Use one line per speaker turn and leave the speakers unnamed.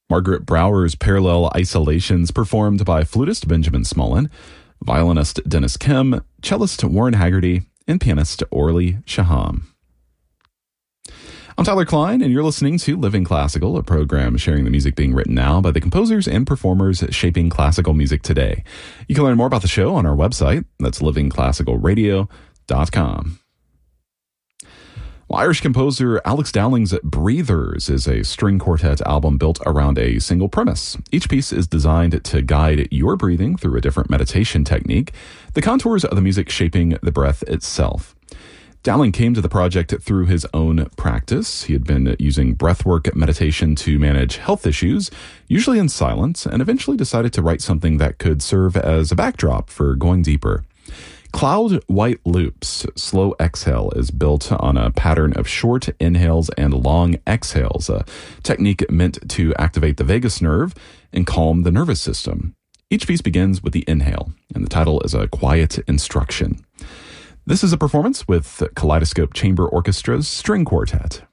Margaret Brower's Parallel Isolations performed by flutist Benjamin Smolin, violinist Dennis Kim, cellist Warren Haggerty, and pianist Orly Shaham. I'm Tyler Klein, and you're listening to Living Classical, a program sharing the music being written now by the composers and performers shaping classical music today. You can learn more about the show on our website. That's livingclassicalradio.com. Well, Irish composer Alex Dowling's Breathers is a string quartet album built around a single premise. Each piece is designed to guide your breathing through a different meditation technique, the contours of the music shaping the breath itself. Dowling came to the project through his own practice. He had been using breathwork meditation to manage health issues, usually in silence, and eventually decided to write something that could serve as a backdrop for going deeper. Cloud White Loops, Slow Exhale, is built on a pattern of short inhales and long exhales, a technique meant to activate the vagus nerve and calm the nervous system. Each piece begins with the inhale, and the title is a quiet instruction. This is a performance with Kaleidoscope Chamber Orchestra's String Quartet.